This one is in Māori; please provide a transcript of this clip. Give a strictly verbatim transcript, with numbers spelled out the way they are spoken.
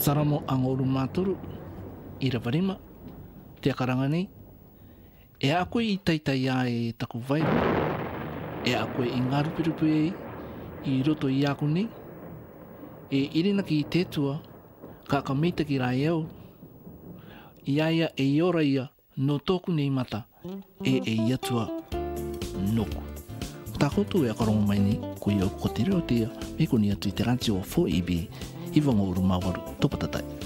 Saramo ang uru maturu ira varima te karanga nei. E a koe i taitai a e taku vai. E a koe i ngā rupirupu e i roto i aku nei. E irina ki i tētua ka ka meita ki rai au. I aia e ora ia no tōku nei mata e e iatua noku. Tā koutou e akarongo mai ni ko i au ko te reo tia me ko ni atu i te ranti o four E B i wanga uru mawaru topatatai.